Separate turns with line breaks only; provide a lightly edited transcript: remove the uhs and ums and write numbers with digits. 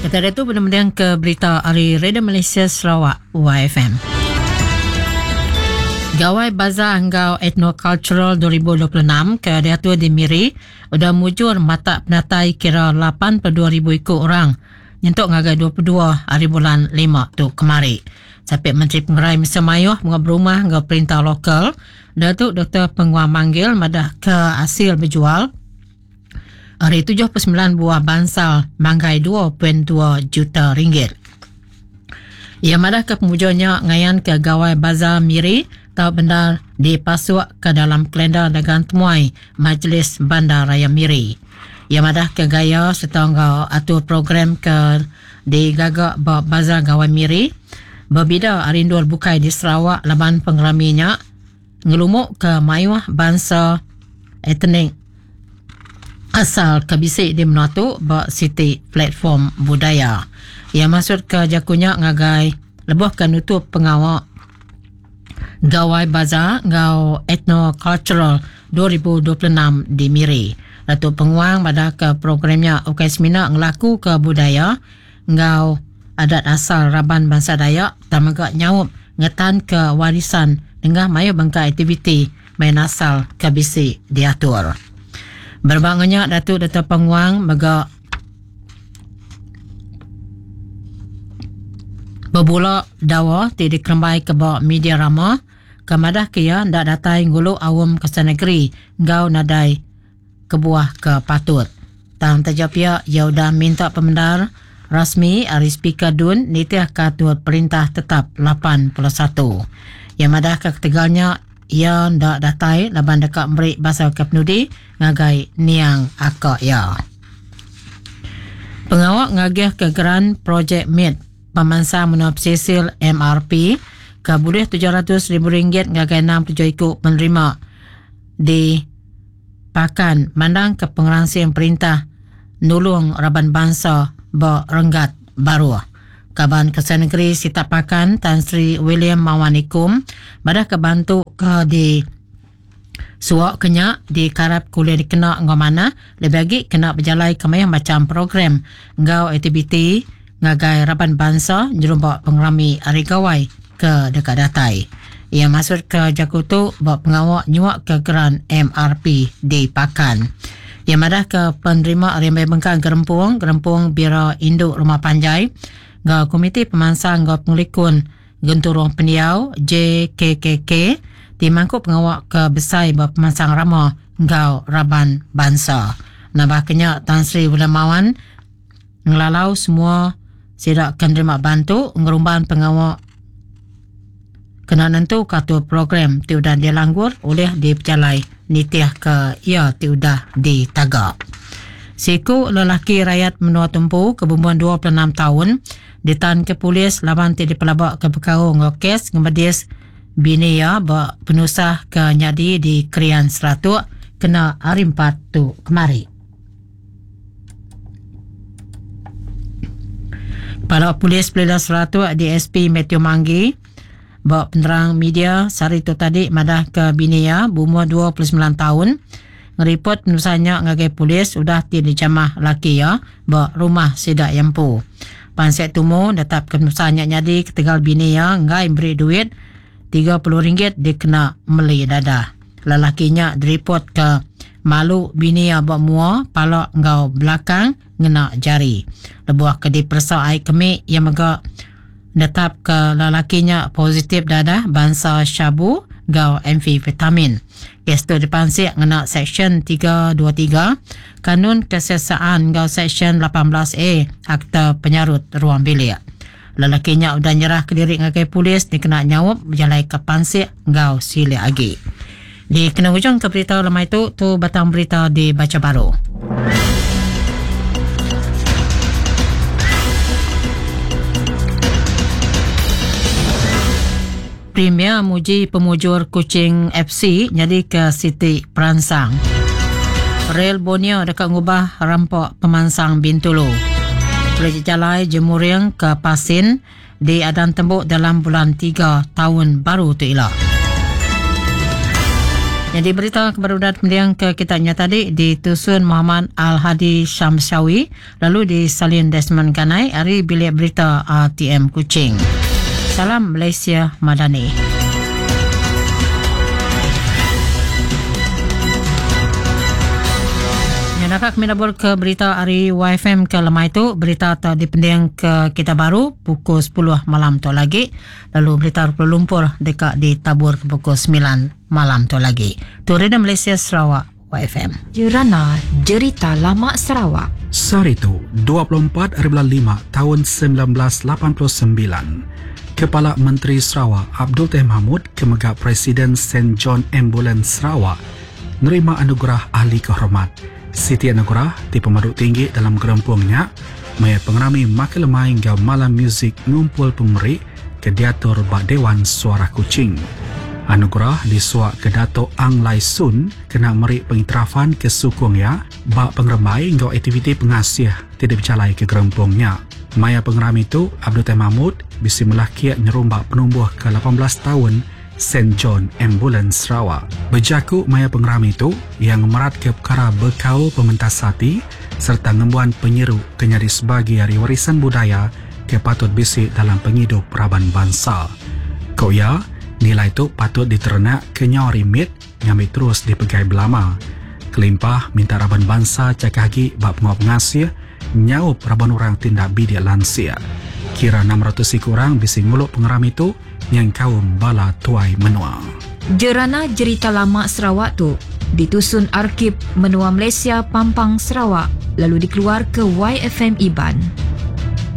Kita itu benar-benar ke berita Hari Radio Malaysia Sarawak YFM. Gawai Bazar Anggau Ethnocultural 2026 ke Datuk di Miri sudah mujur mata penatai kira 82,000 ikut orang untuk ngagai 22 hari bulan 5 tu kemari. Sampai Menteri Pengerai Mr. Mayuh mengobrol rumah dengan perintah lokal, Datuk Dr. Penguang manggil madah ke hasil berjual hari 79 buah bansal manggai 2.2 juta ringgit. Ia madah ke pemujurnya ngayan ke Gawai Bazar Miri atau benda dipasuk ke dalam kalender dagang temuai Majlis Bandar Raya Miri. Ia madah ke gaya serta atur program ke digagak Bazar Gawai Miri. Berbida arindul bukai di Sarawak laban pengeraminya ngelumuk ke mayuah bangsa etnik asal Kebisik di Menatu Siti platform budaya. Ia maksud ke jakunya ngagai lebuh ke nutup pengawak Gawai Bazar Ngau Ethnocultural 2026 di Miri. Datuk Penguang pada ke programnya Ukai Semina ngelaku ke budaya Ngau adat asal Raban Bangsa Dayak tamaga nyawup ngetan ke warisan dengan mayu bangka aktiviti main asal Kebisik diatur. Berbangunnya Datuk Penguang mega berbula dawa tidak dikerembai ke bawah media ramah kemadah kia ndak datai ngulu awam kesan negeri ngau nadai kebuah ke patut. Tang tajapia ia sudah minta pemendar rasmi Ari Speaker Dun nitiah katur perintah tetap 81. Yang madah ke ketegalnya ia ndak datai laban dekat merik basal Kapnudi ngagai niang akak ya. Pengawak ngagih ke Grand Project Mid pemansa menop sesil MRP ke boleh RM700,000 ngagai 67 ikut menerima di pakan mandang ke pengeransian perintah nulung Raban Bangsa berenggat baru. Kaban Kesan Negeri Sita Pakan Tan Sri William Mawanikum badah kebantu ke di suak kenyak di karap kuliah dikena ngau mana lebih lagi kena berjalai kemayang macam program ngau aktiviti ngagai Raban Bangsa jerumpak pengerami Ari Gawai ke dekat datai. Ia masuk ke Jakutu buat pengawak nyuak ke Grand MRP di Pakan. Ia madah ke penerima Rimbai Bengkang Gerempung Bira Induk Rumah Panjai ngau Komiti Pemansang ngau Pengelikun Genturong Pendiau JKKK dimangkuk pengawak ke Besai buat pemansang ramah ngau Raban Bangsa. Nabahnya Tan Sri Wilamawan ngelalau semua sidak kenerima bantu ngerumban pengawak kena nentu katur program tiudah dilanggur oleh diperjalai nitiah ke ia tiudah ditagak. Siku lelaki rakyat menua tumpu kebumbuan 26 tahun ditan ke polis laban ti dipelabak ke perkara ngokes ngemedis bini ya penusah ke nyadi di Krian Seratuk kena hari 4 tu kemari. Kepala Polis Pelila Seratuk DSP Matthew Manggi bawa penerang media sehari itu tadi madah ke bini ya berumur 29 tahun ngeripot penusahnya ngagai polis sudah dijamah laki ya bawa rumah sidak yampu. Pansek tumu datap ke penusahnya nyadi ketegal bini ya ngai beri duit RM30 dikena meli dadah. Lelakinya diripot ke malu bini ya bawa mua palak ngau belakang ngena jari. Lebuah ke dipersa air kemik yang mega datap ke lelakinya positif dadah bangsa syabu gau amfetamin. Kes tu dipansik ngena Seksyen 323 Kanun Kesesaan gau Seksyen 18A Akta Penyarut Ruang Bilik. Lelakinya sudah nyerah ke diri ngagai polis dikena nyawab berjalai ke pansik gau sili agi. Di kena hujung ke berita lemah itu tu batang berita dibaca baru. Premier muji pemujur Kuching FC jadi ke Siti Peransang. Rel Borneo dekat ngubah rampok pemansang Bintulu. Projek Jalai Jemuriang ke Pasin di Adan Tembuk dalam bulan 3 tahun baru tu elak. Jadi berita kebaruan pendiang ke kitanya tadi ditusun Muhammad Al-Hadi Syamsyawi, lalu disalin Desmond Kanai dari bilik berita RTM Kuching. Salam Malaysia Madani. Nakak minabur ke berita hari YFM ke lemah itu, berita atau dipendiang ke kita baru pukul 10 malam tu lagi, lalu berita Kuala Lumpur dekat ditabur ke pukul 9 malam tu lagi. Tu Radio Malaysia Sarawak YFM.
Jurana Jerita Lama Sarawak.
Saritu 24/5 tahun 1989. Kepala Menteri Sarawak Abdul Teh Mahmud kemegak Presiden St. John Ambulance Sarawak nerima anugerah ahli kehormat. Siti Anugerah di pemaduk tinggi dalam gerempungnya maya pengerami makan lemah hingga malam muzik ngumpul pemeri ke diatur bak Dewan Suara Kuching. Anugerah disuak ke Dato' Ang Lai Sun kena meri pengiktirafan ke sukungnya bak pengeremai hingga aktiviti pengasih tidak bercalai ke gerempungnya. Maya pengerami itu Abdul Teh Mahmud bisi melakiat nyerumbak penumbuh ke 18 tahun St. John Ambulance Sarawak. Berjaku maya pengerami itu yang merat ke perkara berkaul pementas hati serta ngembuan penyeru kenyari sebagai hari warisan budaya ke patut bisik dalam penghidup Raban Bangsa. Kau ya, nilai itu patut diternak ke nyawa rimit ngambil terus dipegai belama. Kelimpah minta Raban Bangsa cakagi bak penguap ngasih nyaup Raban orang tindak bidik lansia. Kira 600 kurang bising muluk pengeram itu yang kaum bala tuai menua.
Jerana Jerita Lama Sarawak tu ditusun Arkib Menua Malaysia Pampang Sarawak lalu dikeluar ke YFM Iban.